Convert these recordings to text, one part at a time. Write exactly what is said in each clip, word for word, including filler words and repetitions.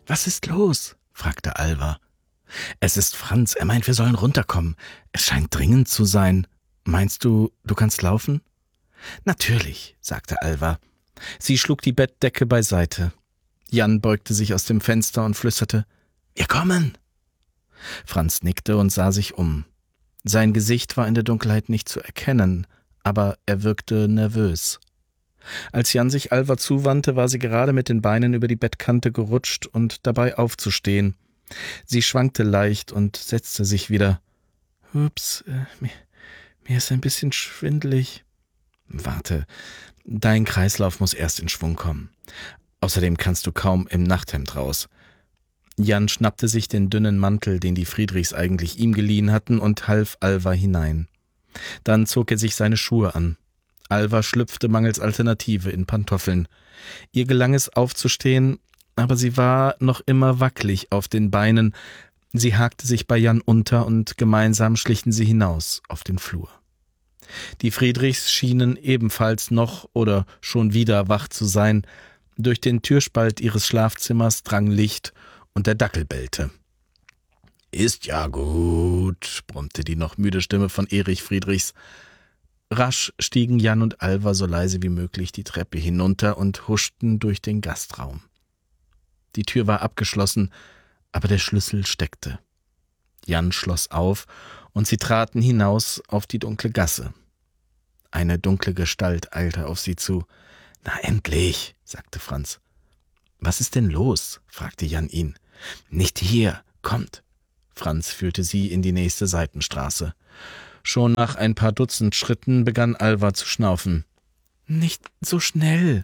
»Was ist los?« fragte Alva. »Es ist Franz, er meint, wir sollen runterkommen. Es scheint dringend zu sein. Meinst du, du kannst laufen?« »Natürlich«, sagte Alva. Sie schlug die Bettdecke beiseite. Jan beugte sich aus dem Fenster und flüsterte, »Wir kommen!« Franz nickte und sah sich um. Sein Gesicht war in der Dunkelheit nicht zu erkennen, aber er wirkte nervös. Als Jan sich Alva zuwandte, war sie gerade mit den Beinen über die Bettkante gerutscht und dabei aufzustehen. Sie schwankte leicht und setzte sich wieder. »Ups, äh, mir, mir ist ein bisschen schwindelig.« »Warte, dein Kreislauf muss erst in Schwung kommen. Außerdem kannst du kaum im Nachthemd raus.« Jan schnappte sich den dünnen Mantel, den die Friedrichs eigentlich ihm geliehen hatten, und half Alva hinein. Dann zog er sich seine Schuhe an. Alva schlüpfte mangels Alternative in Pantoffeln. Ihr gelang es aufzustehen, aber sie war noch immer wackelig auf den Beinen. Sie hakte sich bei Jan unter und gemeinsam schlichen sie hinaus auf den Flur. Die Friedrichs schienen ebenfalls noch oder schon wieder wach zu sein. Durch den Türspalt ihres Schlafzimmers drang Licht und der Dackel bellte. »Ist ja gut«, brummte die noch müde Stimme von Erich Friedrichs. Rasch stiegen Jan und Alva so leise wie möglich die Treppe hinunter und huschten durch den Gastraum. Die Tür war abgeschlossen, aber der Schlüssel steckte. Jan schloss auf, und sie traten hinaus auf die dunkle Gasse. Eine dunkle Gestalt eilte auf sie zu. »Na endlich«, sagte Franz. »Was ist denn los?« fragte Jan ihn. »Nicht hier, kommt.« Franz führte sie in die nächste Seitenstraße. Schon nach ein paar Dutzend Schritten begann Alva zu schnaufen. »Nicht so schnell!«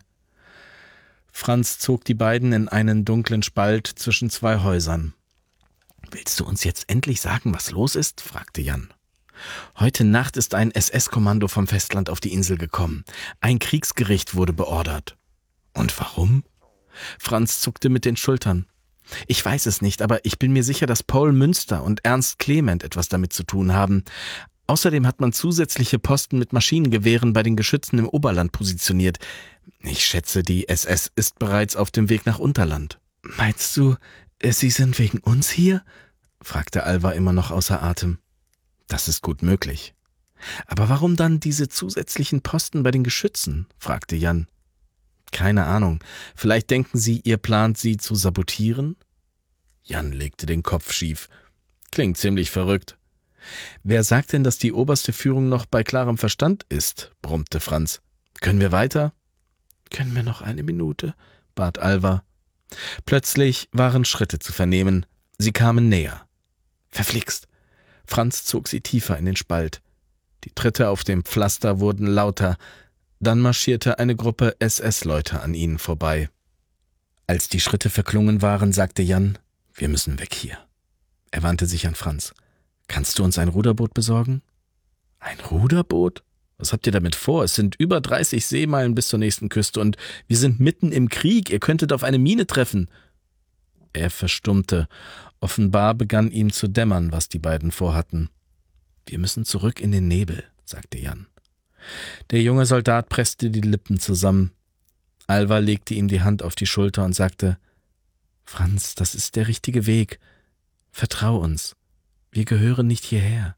Franz zog die beiden in einen dunklen Spalt zwischen zwei Häusern. »Willst du uns jetzt endlich sagen, was los ist?« fragte Jan. »Heute Nacht ist ein S S-Kommando vom Festland auf die Insel gekommen. Ein Kriegsgericht wurde beordert.« »Und warum?« Franz zuckte mit den Schultern. »Ich weiß es nicht, aber ich bin mir sicher, dass Paul Münster und Ernst Clement etwas damit zu tun haben. Außerdem hat man zusätzliche Posten mit Maschinengewehren bei den Geschützen im Oberland positioniert. Ich schätze, die S S ist bereits auf dem Weg nach Unterland.« »Meinst du, Sie sind wegen uns hier?« fragte Alva immer noch außer Atem. »Das ist gut möglich.« »Aber warum dann diese zusätzlichen Posten bei den Geschützen?« fragte Jan. »Keine Ahnung. Vielleicht denken Sie, ihr plant, sie zu sabotieren?« Jan legte den Kopf schief. »Klingt ziemlich verrückt.« »Wer sagt denn, dass die oberste Führung noch bei klarem Verstand ist?« brummte Franz. »Können wir weiter?« »Können wir noch eine Minute?« bat Alva. Plötzlich waren Schritte zu vernehmen. Sie kamen näher. »Verflixt!« Franz zog sie tiefer in den Spalt. Die Tritte auf dem Pflaster wurden lauter. Dann marschierte eine Gruppe S S-Leute an ihnen vorbei. Als die Schritte verklungen waren, sagte Jan, »Wir müssen weg hier.« Er wandte sich an Franz. »Kannst du uns ein Ruderboot besorgen?« »Ein Ruderboot? Was habt ihr damit vor? Es sind über dreißig Seemeilen bis zur nächsten Küste und wir sind mitten im Krieg. Ihr könntet auf eine Mine treffen.« Er verstummte. Offenbar begann ihm zu dämmern, was die beiden vorhatten. »Wir müssen zurück in den Nebel«, sagte Jan. Der junge Soldat presste die Lippen zusammen. Alva legte ihm die Hand auf die Schulter und sagte, »Franz, das ist der richtige Weg. Vertrau uns. Wir gehören nicht hierher.«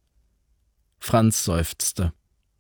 Franz seufzte.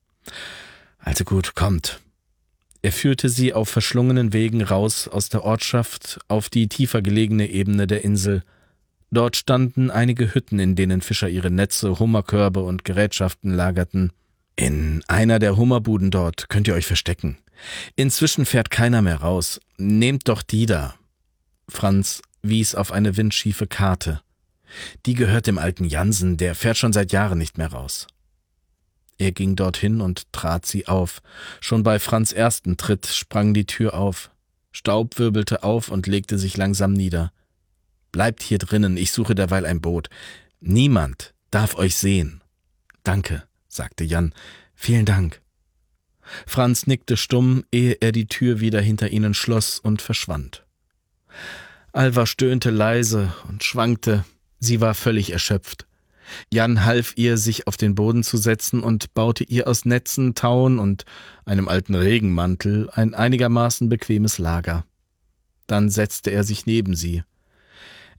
»Also gut, kommt.« Er führte sie auf verschlungenen Wegen raus aus der Ortschaft auf die tiefer gelegene Ebene der Insel. Dort standen einige Hütten, in denen Fischer ihre Netze, Hummerkörbe und Gerätschaften lagerten. »In einer der Hummerbuden dort könnt ihr euch verstecken. Inzwischen fährt keiner mehr raus. Nehmt doch die da.« Franz wies auf eine windschiefe Karte. »Die gehört dem alten Jansen, der fährt schon seit Jahren nicht mehr raus.« Er ging dorthin und trat sie auf. Schon bei Franz' ersten Tritt sprang die Tür auf. Staub wirbelte auf und legte sich langsam nieder. »Bleibt hier drinnen, ich suche derweil ein Boot. Niemand darf euch sehen.« »Danke«, sagte Jan. »Vielen Dank.« Franz nickte stumm, ehe er die Tür wieder hinter ihnen schloss und verschwand. Alva stöhnte leise und schwankte. Sie war völlig erschöpft. Jan half ihr, sich auf den Boden zu setzen und baute ihr aus Netzen, Tauen und einem alten Regenmantel ein einigermaßen bequemes Lager. Dann setzte er sich neben sie.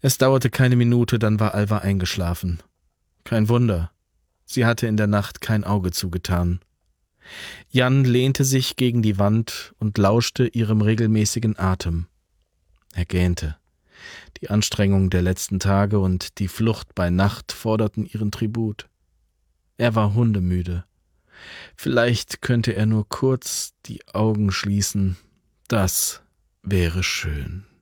Es dauerte keine Minute, dann war Alva eingeschlafen. Kein Wunder, sie hatte in der Nacht kein Auge zugetan. Jan lehnte sich gegen die Wand und lauschte ihrem regelmäßigen Atem. Er gähnte. Die Anstrengung der letzten Tage und die Flucht bei Nacht forderten ihren Tribut. Er war hundemüde. Vielleicht könnte er nur kurz die Augen schließen. Das wäre schön.